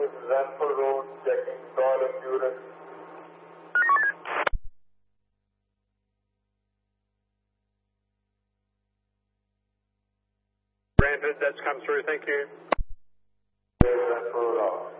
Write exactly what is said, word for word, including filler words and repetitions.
this is Ranford Road, checking call endurance. Granted, that's come through, thank you. Ranford Road.